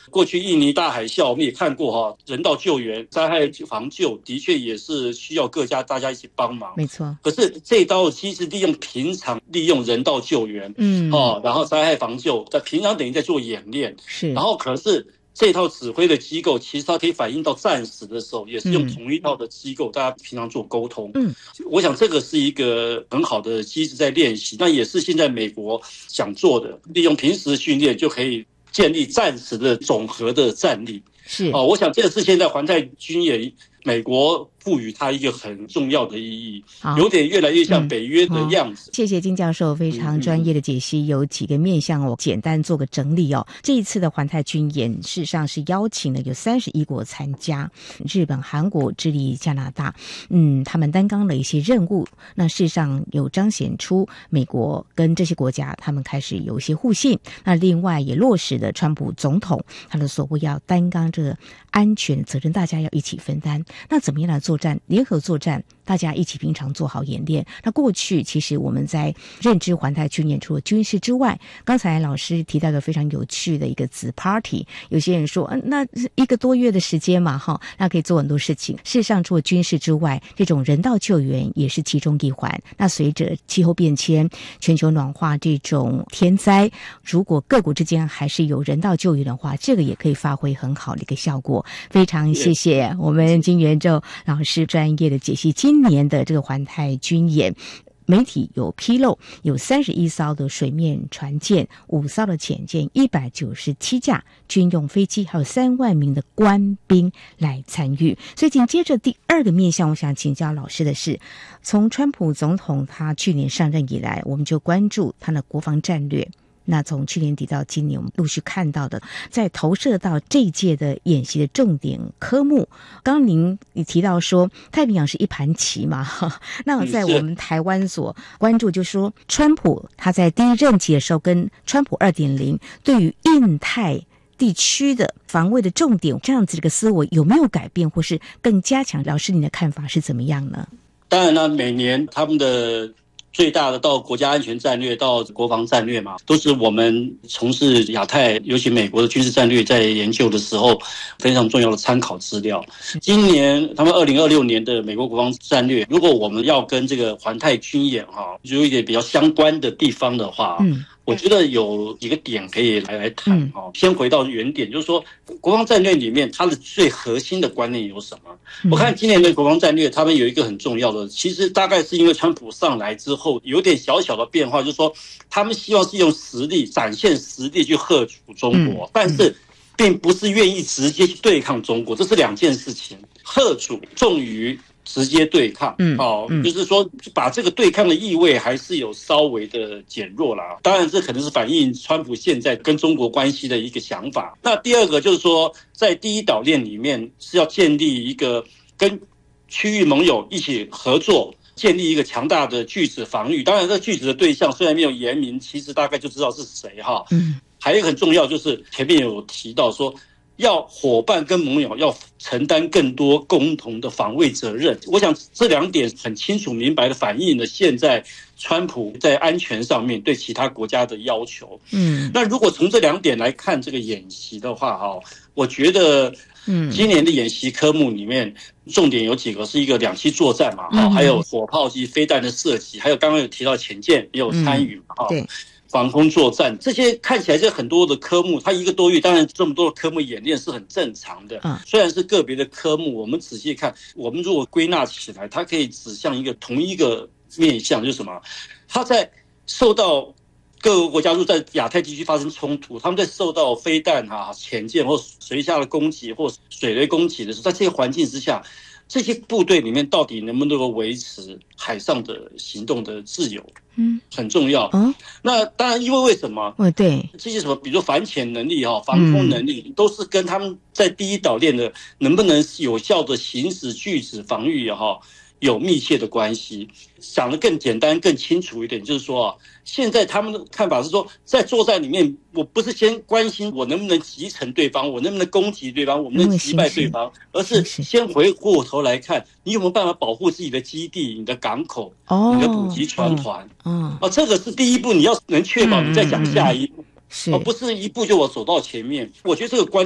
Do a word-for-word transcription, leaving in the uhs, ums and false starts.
过去印尼大海啸我们也看过哈，人道救援、灾害防救的确也是需要各家大家一起帮忙。 没错。 可是这一刀其实利用平常利用人道救援，嗯，哦，然后灾害防救，在平常等于在做演练， 是。 然后可是这套指挥的机构，其实它可以反映到战时的时候，也是用同一套的机构，嗯、大家平常做沟通。嗯，我想这个是一个很好的机制在练习，那也是现在美国想做的，利用平时训练就可以建立战时的总和的战力。 是啊、哦，我想这是现在环太军演美国赋予它一个很重要的意义，有点越来越像北约的样子。 嗯、谢谢金教授非常专业的解析，嗯、有几个面向我简单做个整理哦。这一次的环太军演事实上是邀请了有三十一国参加，日本、韩国、智利、加拿大，嗯，他们担纲了一些任务。那事实上有彰显出美国跟这些国家他们开始有一些互信。那另外也落实了川普总统他的所谓要担纲这个安全责任，大家要一起分担。那怎么样来作战？联合作战，大家一起平常做好演练。那过去其实我们在认知环太军演除了军事之外，刚才老师提到一个非常有趣的一个子 party， 有些人说，嗯、呃，那一个多月的时间嘛，哈，那可以做很多事情。事实上，除了军事之外，这种人道救援也是其中一环。那随着气候变迁、全球暖化这种天灾，如果各国之间还是有人道救援的话，这个也可以发挥很好的一个效果。非常谢谢我们金元宙老师专业的解析。今年的这个环太军演，媒体有披露，有三十一艘的水面船舰，五艘的潜舰，一百九十七架军用飞机，还有三万名的官兵来参与。所以紧接着第二个面向，我想请教老师的是，从川普总统他去年上任以来，我们就关注他的国防战略。那从去年底到今年，我们陆续看到的，在投射到这一届的演习的重点科目，刚刚您也提到说，太平洋是一盘棋嘛，那在我们台湾所关注，就是说，川普他在第一任期的时候，跟川普 二点零 对于印太地区的防卫的重点，这样子的一个思维有没有改变，或是更加强？老师，你的看法是怎么样呢？ 当然呢，每年他们的最大的到国家安全战略到国防战略嘛，都是我们从事亚太，尤其美国的军事战略在研究的时候非常重要的参考资料。今年他们二零二六年的美国国防战略，如果我们要跟这个环太军演哈，有一点比较相关的地方的话，嗯，我觉得有几个点可以来来谈哈、嗯。先回到原点，就是说国防战略里面它的最核心的观念有什么？嗯、我看今年的国防战略，他们有一个很重要的，其实大概是因为川普上来之后有点小小的变化，就是说他们希望是用实力展现实力去吓阻中国，嗯、但是并不是愿意直接去对抗中国，这是两件事情。吓阻重于直接对抗，嗯，哦，嗯、就是说把这个对抗的意味还是有稍微的减弱啦。当然，这可能是反映川普现在跟中国关系的一个想法。那第二个就是说，在第一岛链里面是要建立一个跟区域盟友一起合作，建立一个强大的拒止防御。当然，这拒止的对象虽然没有言明，其实大概就知道是谁哈。嗯，还有一个很重要就是前面有提到说，要伙伴跟盟友要承担更多共同的防卫责任。我想这两点很清楚明白的反映了现在川普在安全上面对其他国家的要求。嗯，那如果从这两点来看这个演习的话哈，我觉得嗯，今年的演习科目里面重点有几个，是一个两栖作战嘛，哈、嗯，还有火炮及飞弹的射击，还有刚刚有提到潜舰也有参与嘛，哈、嗯，对。防空作战，这些看起来是很多的科目，它一个多月，当然这么多的科目演练是很正常的。嗯，虽然是个别的科目，我们仔细看，我们如果归纳起来，它可以指向一个同一个面向，就是什么？它在受到各个国家如果在亚太地区发生冲突，他们在受到飞弹啊、潜舰或水下的攻击或水雷攻击的时候，在这些环境之下，这些部队里面到底能不能够维持海上的行动的自由？嗯，很重要。嗯，那当然，因为为什么？哦，对，这些什么，比如说反潜能力哈、防空能力，嗯、都是跟他们在第一岛链的能不能有效的行使拒止防御哈有密切的关系。讲得更简单、更清楚一点，就是说啊，现在他们的看法是说，在作战里面，我不是先关心我能不能击沉对方，我能不能攻击对方，我们能击败对方，而是先回过头来看，你有没有办法保护自己的基地、你的港口、哦、你的补给船团。嗯，哦，这个是第一步，你要能确保，你再讲下一步，嗯嗯嗯是而不是一步就我走到前面。我觉得这个观